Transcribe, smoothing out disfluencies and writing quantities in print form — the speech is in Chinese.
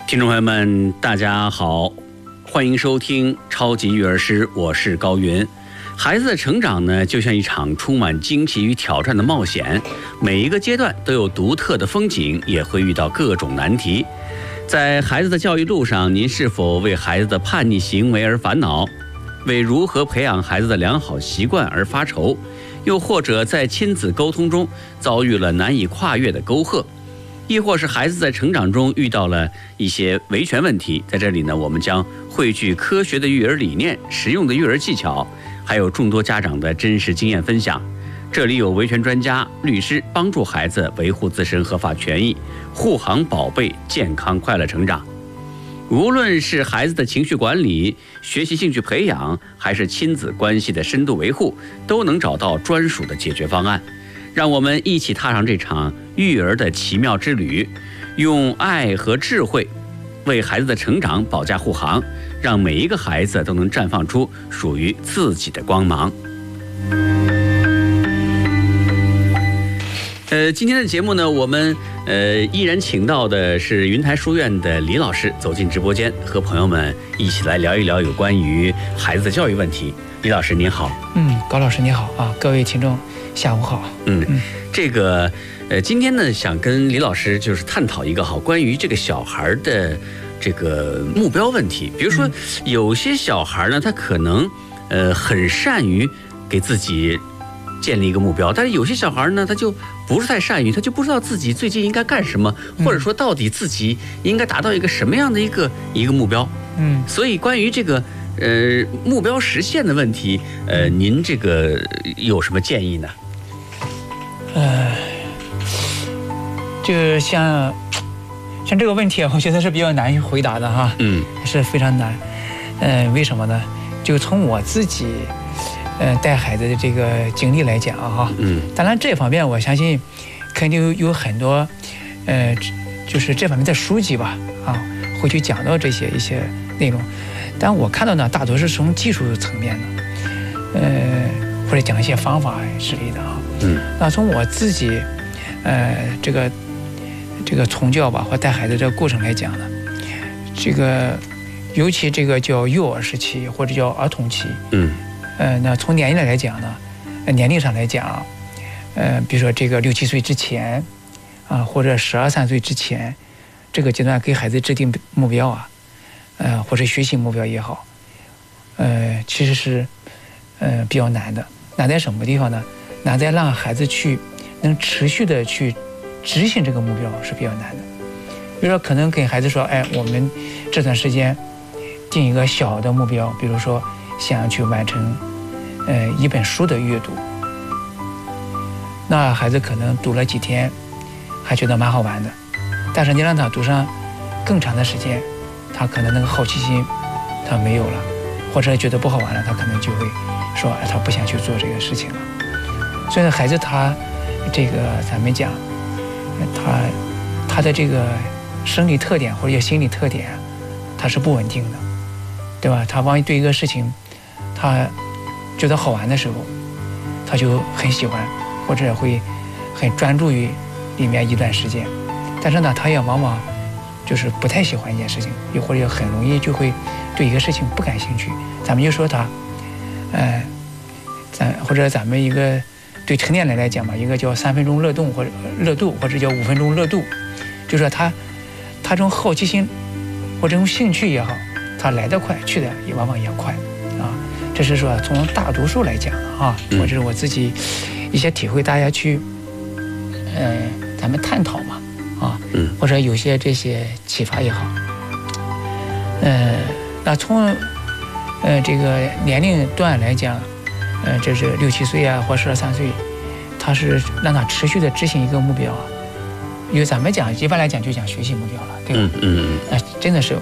听众朋友们，大家好，欢迎收听超级育儿师，我是高云。孩子的成长呢，就像一场充满惊奇与挑战的冒险，每一个阶段都有独特的风景，也会遇到各种难题。在孩子的教育路上，您是否为孩子的叛逆行为而烦恼？为如何培养孩子的良好习惯而发愁？又或者在亲子沟通中遭遇了难以跨越的沟壑？亦或是孩子在成长中遇到了一些维权问题，在这里呢，我们将汇聚科学的育儿理念、实用的育儿技巧，还有众多家长的真实经验分享。这里有维权专家、律师帮助孩子维护自身合法权益，护航宝贝健康快乐成长。无论是孩子的情绪管理、学习兴趣培养，还是亲子关系的深度维护，都能找到专属的解决方案。让我们一起踏上这场育儿的奇妙之旅，用爱和智慧为孩子的成长保驾护航，让每一个孩子都能绽放出属于自己的光芒。今天的节目呢，我们依然请到的是云台书院的李老师走进直播间，和朋友们一起来聊一聊有关于孩子的教育问题。李老师您好。 高老师你好啊，各位听众下午好。 这个今天呢，想跟李老师就是探讨一个关于这个小孩的这个目标问题。比如说，有些小孩呢，他可能很善于给自己建立一个目标，但是有些小孩呢，他就不是太善于，他就不知道自己最近应该干什么，或者说到底自己应该达到一个什么样的一个目标。所以关于这个目标实现的问题，您这个有什么建议呢？ 就像这个问题啊，我觉得是比较难以回答的哈。是非常难。为什么呢？就从我自己带孩子的这个经历来讲哈。当然这方面我相信肯定有很多就是这方面的书籍吧啊，会去讲到这些一些内容。但我看到呢，大多是从技术层面的，或者讲一些方法之类的啊。那从我自己这个从教吧或带孩子这个过程来讲呢，这个尤其这个叫幼儿时期或者叫儿童期，那从年龄来讲呢，年龄上来讲，比如说这个6、7岁之前啊，或者12、13岁之前，这个阶段给孩子制定目标啊，或者学习目标也好，其实是比较难的。难在什么地方呢？难在让孩子能持续的去执行这个目标是比较难的。比如说，可能跟孩子说，我们这段时间定一个小的目标，比如说想要去完成一本书的阅读，那孩子可能读了几天，还觉得蛮好玩的，但是你让他读上更长的时间，他可能那个好奇心他没有了，或者觉得不好玩了，他可能就会说他不想去做这个事情了。所以孩子他这个咱们讲，他的这个生理特点或者心理特点，他是不稳定的，对吧？他万一对一个事情他觉得好玩的时候，他就很喜欢，或者会很专注于里面一段时间。但是呢，他也往往就是不太喜欢一件事情，又或者很容易就会对一个事情不感兴趣。咱们就说他，咱们一个对成年人来讲嘛，一个叫3分钟热度或者叫5分钟热度，就说他这种好奇心或这种兴趣也好，他来得快，去的也往往也快啊。这是说从大多数来讲啊，或者是我自己一些体会，大家去咱们探讨嘛啊，或者有些这些启发也好。那从这个年龄段来讲，这是6、7岁啊，或12、13岁，他是让他持续的执行一个目标啊。因为咱们讲一般来讲就讲学习目标了，对吧？真的是